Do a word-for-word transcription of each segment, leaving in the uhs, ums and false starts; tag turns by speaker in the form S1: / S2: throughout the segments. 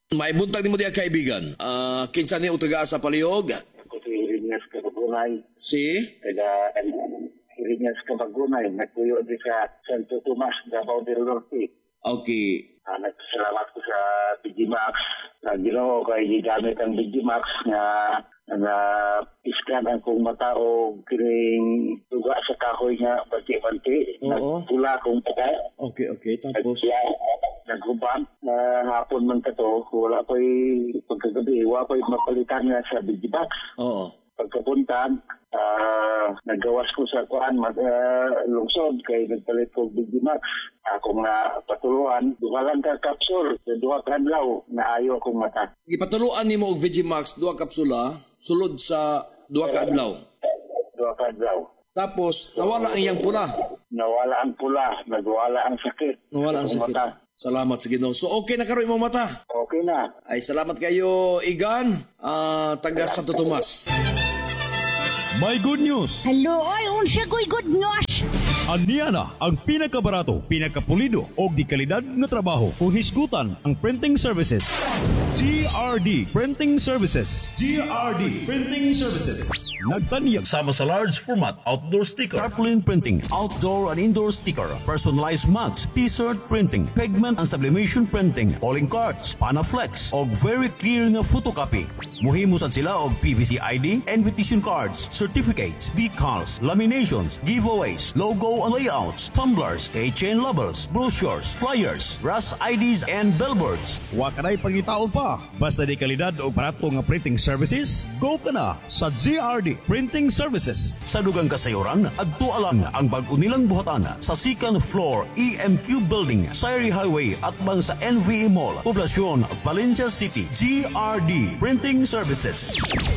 S1: May buntag nimo diha kaibigan. Ah, kinsa ni utaga sa palihog?
S2: Ako si Irinyas Kabagunay.
S1: Si
S2: Taga Irinyas Kabagunay. Nagpuyo di sa Santo Tomas, Davao del Norte.
S1: Okay.
S2: Uh, nagpasalamat ko sa Digimax. Na ginoo kay gigamit ang Digimax nga na iskan ang kong mata o kining tuga sa kahoy nga banti-banti.
S1: Oo.
S2: Nagpula kong mata.
S1: Okay, okay. Tapos
S2: Nagubang na hapon man ka to, wala ko'y pagkagabi, wala ko'y mapalitan nga sa Digimax.
S1: Oo.
S2: Pagkapuntan, uh, nagawas ko sa kuan mag uh, lungsod kay nagpalit ko Digimax. Ako nga patuluan, duha ka kapsul, duha ka adlaw na ayo akong mata.
S1: Gipatuluan nimo og Vigimax duha kapsula sulod sa duha ka adlaw.
S2: Duha ka adlaw.
S1: Tapos nawala ang iyang pula.
S2: Nawala ang pula, nagwala ang sakit.
S1: Nawala ang sakit.
S2: Mata.
S1: Salamat sa Ginoo. So okay na karon imong mata.
S2: Okay na.
S1: Ay salamat kayo Igan, ah, taga Santo Tomas.
S3: May good news!
S4: Hello, oy, unsa ko'y good news?
S3: Aniya na ang pinakabarato, pinakapulido o di kalidad na trabaho kung hisgutan ang printing services. G R D Printing Services. G R D Printing Services. Nagtanyag sama sa large format outdoor sticker, tarpaulin printing, outdoor and indoor sticker, personalized mugs, t-shirt printing, pigment and sublimation printing, calling cards, panaflex og very clear nga photocopy. Muhimo sad sila og P V C I D, invitation cards, certificates, decals, laminations, giveaways, logo and layouts, tumblers, keychain labels, brochures, flyers, brass I Ds and billboards. Wa kanay pangitaon pa. Basta di kalidad o barato nga printing services, go ka na sa G R D Printing Services. Sa dugang kasayuran, adto alang ang bag-o nilang buhatan sa second floor E M Q Building, Sayri Highway at bang sa N V E Mall, Poblacion, Valencia City. G R D Printing Services.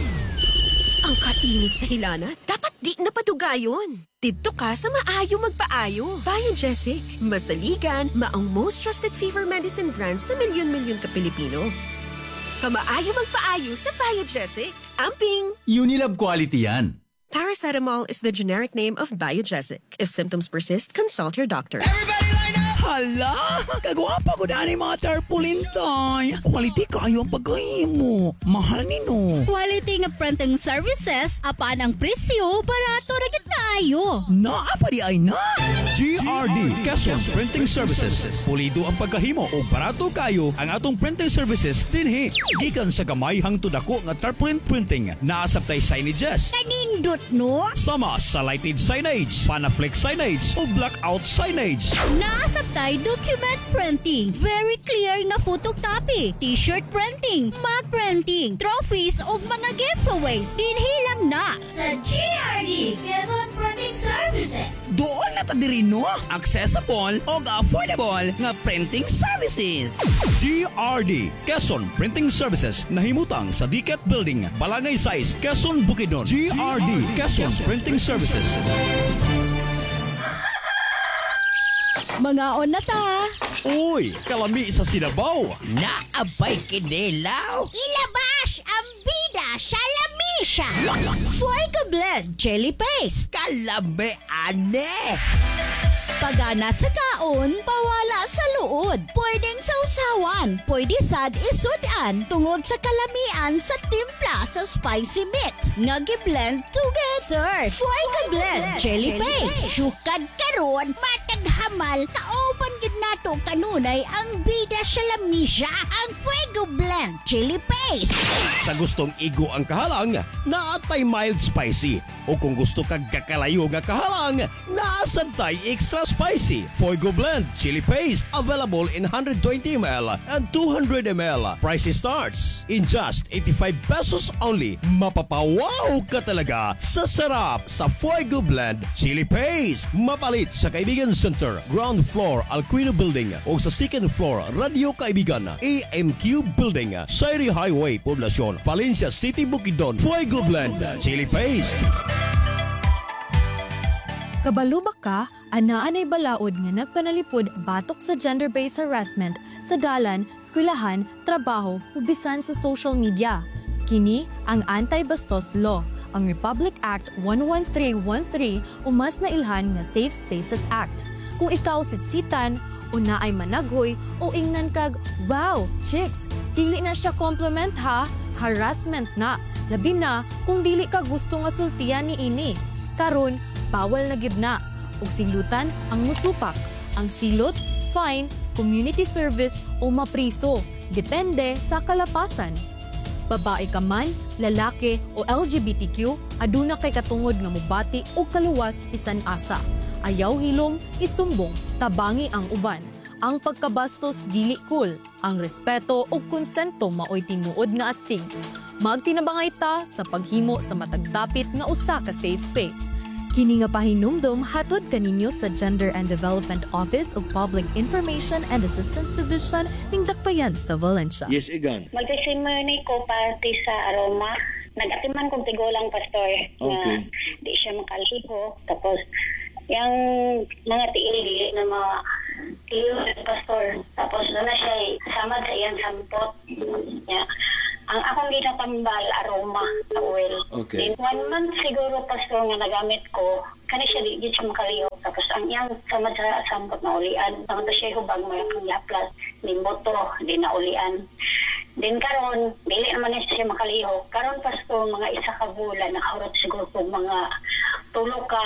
S5: Ang kainit sa hilana, dapat di napadugayon. Dito ka sa maayo magpaayo. Biogesic, masaligan, maong most trusted fever medicine brand sa milyon-milyon ka Pilipino. Kamaayo magpaayo sa Biogesic. Amping!
S6: Unilab quality yan.
S5: Paracetamol is the generic name of Biogesic. If symptoms persist, consult your doctor.
S6: Everybody line up! Hala! Kagwapa ko na ni mga tarpaulin toy. Quality kayo ang pagkahimo. Mahal nino.
S4: Quality nga printing services, apaan ang presyo, barato na gid kaayo.
S6: Naa pa di ay na.
S3: G R D Quezon Printing Services. Pulido ang pagkahimo o barato kayo ang atong printing services dinhi. Gikan sa gamay hangtod dako nga tarpaulin printing, naasabtay signages.
S4: Kanindot no?
S3: Sama sa lighted signage, panaflex signage o blackout signage.
S4: Naasabtay document printing, very clear nga photocopy, t-shirt printing, mug printing, trophies o mga giveaways. Dinhi lang na sa G R D Quezon Printing Services.
S6: Doon na ta diri no. Accessible o affordable nga printing services.
S3: G R D Quezon Printing Services nahimutang sa D C A T Building, Balangay Size, Quezon, Bukidnon. G R D Quezon Printing Services.
S4: Mga on na ta.
S3: Uy, kalami sa Sinabaw.
S6: Naabay kinilaw.
S4: Ilabas ang bida sa lamisa. Fuego Blend Chili Paste.
S6: Kalami ane.
S4: Pagana sa kaon, pawala sa luod. Pwedeng sausawan, pwede sad isudan tungod sa kalamian sa timpla sa spicy mix. Nga gi-blend together. Fuego Blend Chili Paste. Sukad karon, matag hamal, kaoban gid nato kanunay ang bida sa lamisa, ang Fuego Blend Chili Paste.
S3: Sa gustong igo ang kahalang, naatay mild spicy. O kung gusto kag kakalayo nga kahalang, naasantay extra spicy. Fuego Blend Chili Paste available in one hundred twenty milliliters and two hundred milliliters. Price starts in just eighty-five pesos only. Mapapawaw ka talaga sa sarap sa Fuego Blend Chili Paste. Mapalit sa Kaibigan Center, ground floor Alquino Building o sa second floor Radio Kaibigan, A M Q Building, Sayri Highway, Poblacion, Valencia City, Bukidnon. Fuego Blend Chili Paste.
S7: Kabalubak ka, anaan ay balaod nga nagpanalipod batok sa gender-based harassment sa dalan, eskwelahan, trabaho, o bisan sa social media. Kini ang Anti-Bastos Law, ang Republic Act one one three one three o mas nailhan nga Safe Spaces Act. Kung ikaw sitsitan o naay managhoy o ingnan kag, wow, chicks, dili na siya compliment ha, harassment na. Labi na kung dili ka gusto nga sultihan ni ini. Karon, bawal na gyud na. Ug silutan ang musupak. Ang silot, fine, community service o mapriso. Depende sa kalapasan. Babae ka man, lalaki o L G B T Q, aduna kay katungod nga mubati o kaluwas bisan asa. Ayaw hilom, isumbong, tabangi ang uban. Ang pagkabastos dili cool, ang respeto o konsento maoy tinuod nga astig. Magtinabangay ta sa paghimo sa matagdapit nga usa ka safe space. Kini nga pahinumdom hatod kaninyo sa Gender and Development Office ug Public Information and Assistance Division ning Dakbayan sa Valencia.
S1: Yes, Igan.
S8: Magsisimony ko party sa Aroma. Nag-atiman kong tigulang pastor
S1: Okay.
S8: na di siya makaliho. Tapos, yung mga tiil na mga tiil pastor. Tapos, doon na siya samad sa iyang sampot. Yeah. Ang akong ginatambal, Aroma, sa oil.
S1: Okay.
S8: Then, one month siguro, pastor, nga nagamit ko, kani siya di, di siya makaliho. Tapos, ang iyang samad sa sampot na ulian. Ang ito siya hubag mo yung yaplas, limboto, di na ulian. Then karon, dili naman na siya makaliho. Karon, pastor, mga isa ka bulan, nakahurot siguro po mga tulo ka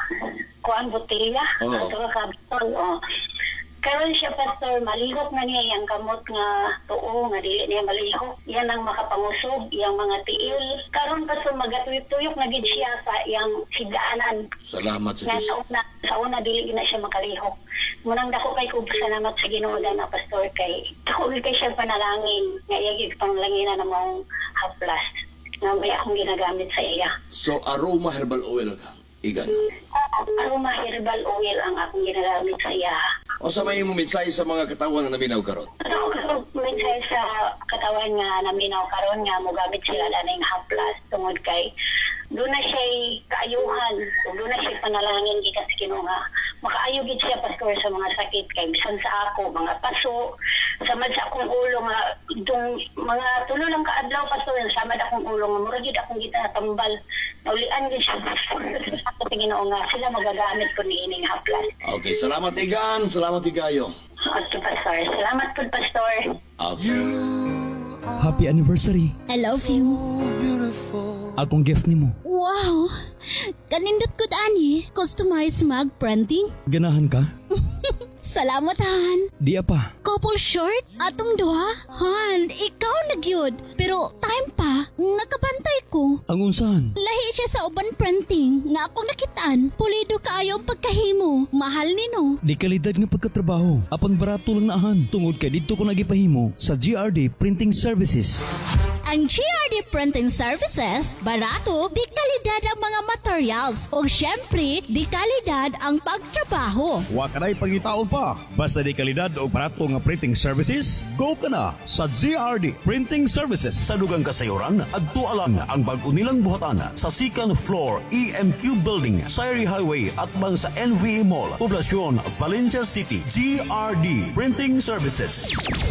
S8: kuan botilya.
S1: Oo.
S8: Tulo ka bitol, oh. Karon siya, pastor, malihok na niya yung gamot nga tuo, nga dili niya malihok. Yan ang makapangusog, yung mga tiil. Karon, pastor, magatuyok-tuyok na gid siya sa yung higaanan.
S1: Salamat sa
S8: Nga
S1: Diyos.
S8: sa una, sa una dili na siya makalihok. Munang dako kay ko salamat sa Ginoo na pastor kay dako kay siya panalangin nga iyagig panglangina na mong haplas nga may akong ginagamit sa iya.
S1: So, Aroma Herbal Oil ka, Igan.
S8: Aroma herbal oil ang akong ginagamit sa iya.
S1: O sa may mo mensahe sa mga katawan na naminaw karon.
S8: Ano ko minsan sa katawan nga naminaw karon nga mogamit sila na ng haplas tungod kay doon na siya kaayuhan, doon na siya panalangin gikan sa Ginoo nga makaayo gid siya pastor sa mga sakit kay bisan sa ako mga paso samad sa akong ulo nga itong mga tulo lang kaadlaw pastor samad akong ulo nga mura gid akong gitatambal naulian gid siya sa Ginoo nga sila magagamit ko ni ining haplas.
S1: Okay, salamat Igan. Salamat Igayo.
S8: Okay, pastor. Salamat po, pastor.
S1: Okay.
S3: Happy anniversary.
S4: I love you.
S3: Akong gift nimo.
S4: Wow! Kanindot ko ani. Customized mag printing.
S3: Ganahan ka?
S4: Salamat, Han.
S3: Di apa.
S4: Couple short? Atong duha? Han, ikaw nagyod. Pero time pa, nakabantay ko.
S3: Ang unsahan?
S4: Lahi siya sa uban printing nga akong nakitaan. Pulido kaayo ang pagkahimo. Mahal nino.
S3: Di kalidad nga pagkatrabaho. Apang barato lang naahan. Tungod kay dito ko nagipahimo sa G R D Printing Services.
S4: Ang G R D Printing Services, barato, di kalidad ang mga materials. O syempre, di kalidad ang pagtrabaho.
S3: Wa ka na'y pangitaon pa. Basta di kalidad o barato nga printing services, go ka na sa G R D Printing Services.
S9: Sa dugang kasayuran, adto alang ang bag-o nilang buhatan sa second floor E M Q Building, Sayri Highway at bang sa N V A Mall, Poblacion, Valencia City. G R D Printing Services.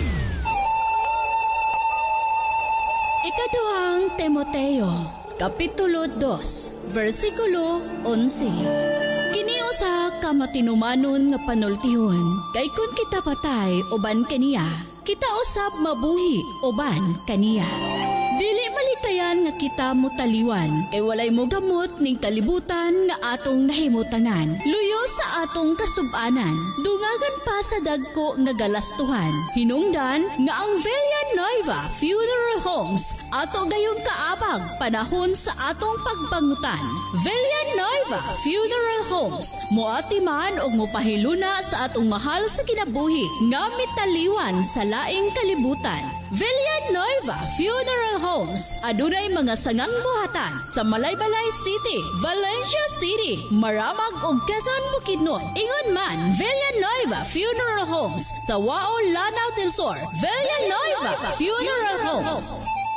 S4: Ikaduhang Timoteo, Kapitulo two, versikulo eleven. Kini usa ka matinumanon nga panultihon, kay kun kita patay uban kaniya, kita usab mabuhi uban kaniya. Dili malikayan nga kita mo taliwan, kay walay mo gamot ning kalibutan nga atong nahimutanan. Luyo sa atong kasub-anan, dungagan pa sa dagko nga galastuhan. Hinungdan nga ang Villa Nueva Funeral Homes ato gayong kaabag panahon sa atong pagpangutan. Villa Nueva Funeral Homes moati man og mopahiluna sa atong mahal sa kinabuhi nga mitaliwan sa laing kalibutan. Villa Nueva Funeral Homes adunay mga sangang buhatan sa Malaybalay City, Valencia City, Maramag ug Quezon, Bukidnon. Ingon man Villa Nueva Funeral Homes sa Wao, Lanao del Sur. Villa Nueva Funeral Homes.